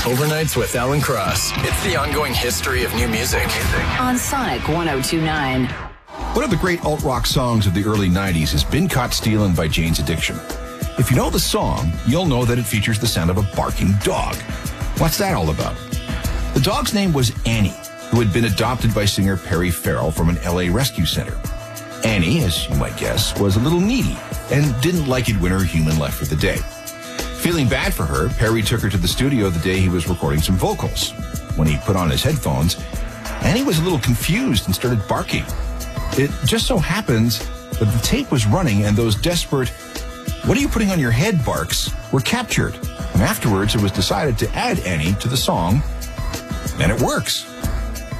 Overnights with Alan Cross. It's the ongoing history of new music. On Sonic 102.9. One of the great alt-rock songs of the early 90s is Been Caught Stealin' by Jane's Addiction. If you know the song, you'll know that it features the sound of a barking dog. What's that all about? The dog's name was Annie, who had been adopted by singer Perry Farrell from an LA rescue center. Annie, as you might guess, was a little needy and didn't like it when her human left for the day. Feeling bad for her, Perry took her to the studio the day he was recording some vocals. When he put on his headphones, Annie was a little confused and started barking. It just so happens that the tape was running and those desperate, "What are you putting on your head?" barks were captured. And afterwards, it was decided to add Annie to the song, and it works.